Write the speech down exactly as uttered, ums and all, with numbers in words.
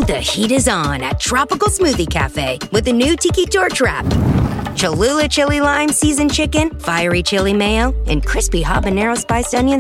the heat is on at Tropical Smoothie Cafe with the new Tiki Torch Wrap. Cholula chili lime seasoned chicken, fiery chili mayo, and crispy habanero spiced onion